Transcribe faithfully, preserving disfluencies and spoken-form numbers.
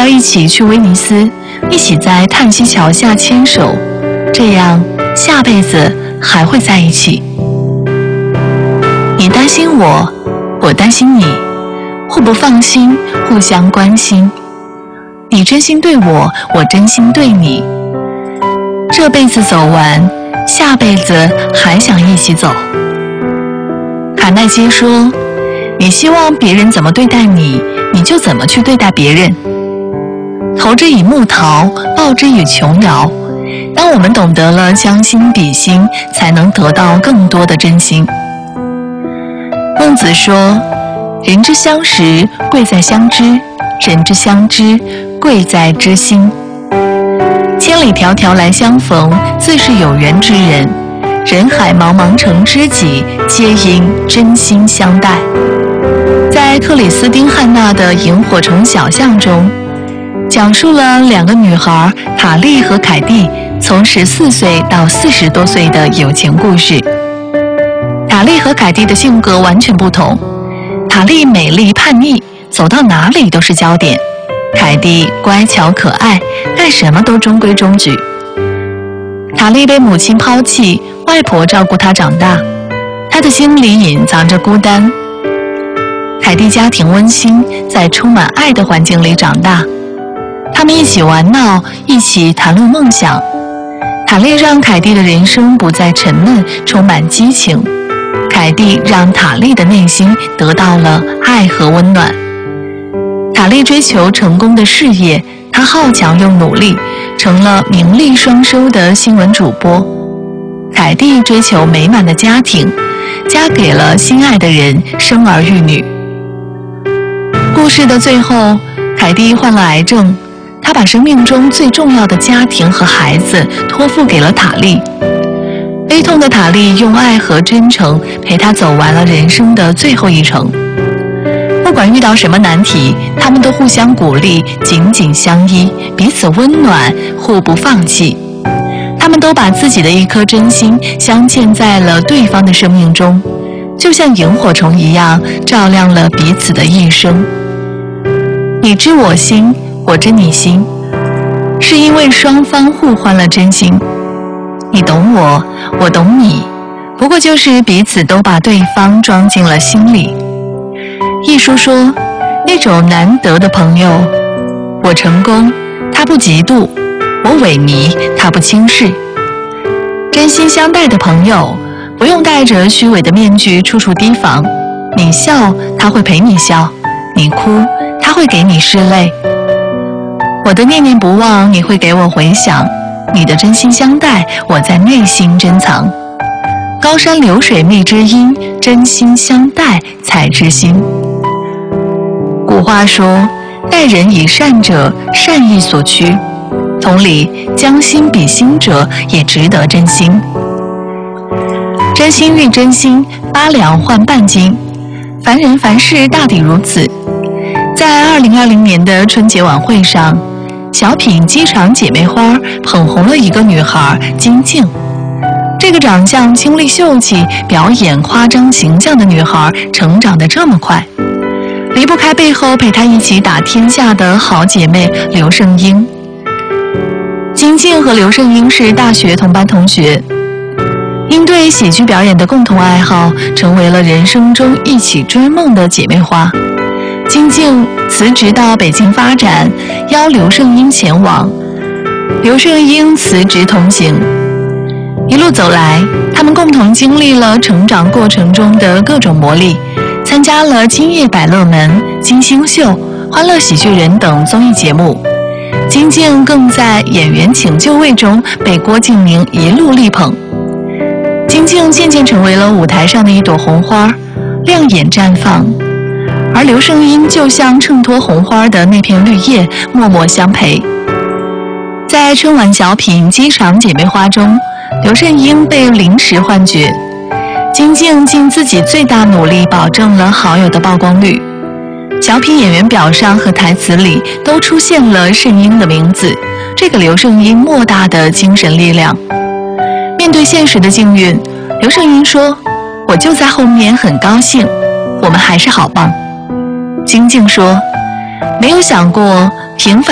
要一起去威尼斯，一起在叹息桥下牵手，这样下辈子还会在一起。你担心我，我担心你，互不放心，互相关心。你真心对我，我真心对你。这辈子走完，下辈子还想一起走。卡耐基说，你希望别人怎么对待你，你就怎么去对待别人。投之以木桃，报之以琼瑶。当我们懂得了将心比心，才能得到更多的真心。孟子说，人之相识，贵在相知；人之相知，贵在知心。千里迢迢来相逢，自是有缘之人。人海茫茫成知己，皆因真心相待。在克里斯汀·汉娜的《萤火虫小巷》中，讲述了两个女孩塔莉和凯蒂从十四岁到四十多岁的友情故事。塔莉和凯蒂的性格完全不同，塔莉美丽叛逆，走到哪里都是焦点；凯蒂乖巧可爱，干什么都中规中矩。塔莉被母亲抛弃，外婆照顾她长大，她的心里隐藏着孤单。凯蒂家庭温馨，在充满爱的环境里长大，他们一起玩闹，一起谈论梦想。塔莉让凯蒂的人生不再沉闷，充满激情；凯蒂让塔莉的内心得到了爱和温暖。塔莉追求成功的事业，她好强又努力，成了名利双收的新闻主播。凯蒂追求美满的家庭，嫁给了心爱的人，生儿育女。故事的最后，凯蒂患了癌症，她把生命中最重要的家庭和孩子托付给了塔莉。悲痛的塔莉用爱和真诚陪她走完了人生的最后一程。不管遇到什么难题，他们都互相鼓励，紧紧相依，彼此温暖，互不放弃。他们都把自己的一颗真心镶嵌在了对方的生命中，就像萤火虫一样，照亮了彼此的一生。你知我心，我知你心，是因为双方互换了真心。你懂我，我懂你，不过就是彼此都把对方装进了心里。一书说，那种难得的朋友，我成功，他不嫉妒；我萎靡，他不轻视。真心相待的朋友，不用戴着虚伪的面具处处提防。你笑，他会陪你笑；你哭，他会给你拭泪。我的念念不忘，你会给我回响；你的真心相待，我在内心珍藏。高山流水觅知音，真心相待才知心。古话说，待人以善者，善意所趋。同理，将心比心者，也值得真心。真心遇真心，八两换半斤。凡人凡事大抵如此。在二零二零年的春节晚会上，小品《机场姐妹花》捧红了一个女孩金靖。这个长相清丽秀气、表演夸张形象的女孩，成长得这么快，离不开背后陪她一起打天下的好姐妹刘胜英。金靖和刘胜英是大学同班同学，因对喜剧表演的共同爱好，成为了人生中一起追梦的姐妹花。金靖辞职到北京发展，邀刘胜英前往，刘胜英辞职同行。一路走来，他们共同经历了成长过程中的各种磨砺，参加了《今夜百乐门》《金星秀》《欢乐喜剧人》等综艺节目。金靖更在《演员请就位》中被郭敬明一路力捧。金靖渐渐成为了舞台上的一朵红花，亮眼绽放。而刘胜英就像衬托红花的那片绿叶，默默相陪。在春晚小品《机场姐妹花》中，刘胜英被临时换角，金靖尽自己最大努力保证了好友的曝光率。小品演员表上和台词里都出现了胜英的名字，这个刘胜英莫大的精神力量。面对现实的境遇，刘胜英说：“我就在后面，很高兴，我们还是好棒。”金靖说：“没有想过平凡